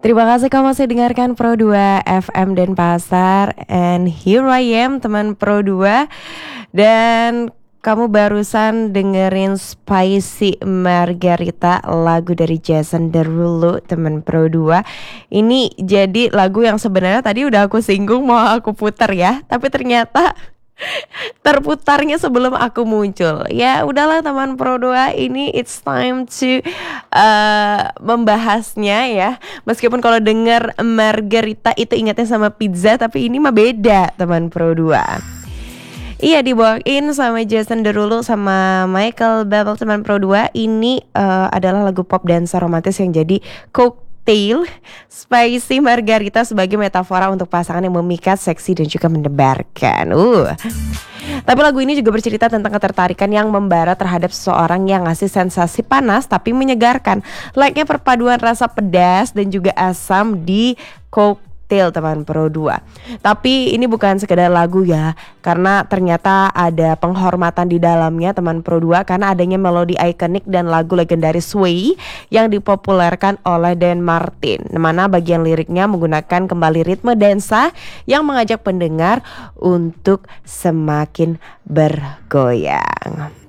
Terima kasih kamu masih dengarkan Pro 2 FM Denpasar. And here I am teman Pro 2. Dan kamu barusan dengerin Spicy Margarita, lagu dari Jason Derulo teman Pro 2. Ini jadi lagu yang sebenarnya tadi udah aku singgung mau aku putar ya, tapi ternyata terputarnya sebelum aku muncul. Ya udahlah teman Pro 2, ini it's time to membahasnya ya. Meskipun kalau dengar Margarita itu ingatnya sama pizza, tapi ini mah beda teman Pro 2. Iya, dibawain sama Jason Derulo sama Michael Bublé teman Pro 2. Ini adalah lagu pop dansa romantis yang jadi cocktail Spicy Margarita sebagai metafora untuk pasangan yang memikat, seksi dan juga mendebarkan. Tapi lagu ini juga bercerita tentang ketertarikan yang membara terhadap seseorang yang ngasih sensasi panas tapi menyegarkan. Like-nya perpaduan rasa pedas dan juga asam di cocktail teman Pro 2. Tapi ini bukan sekedar lagu ya, karena ternyata ada penghormatan di dalamnya teman Pro 2, karena adanya melodi ikonik dan lagu legendaris Sway yang dipopulerkan oleh Dan Martin, mana bagian liriknya menggunakan kembali ritme dansa yang mengajak pendengar untuk semakin bergoyang.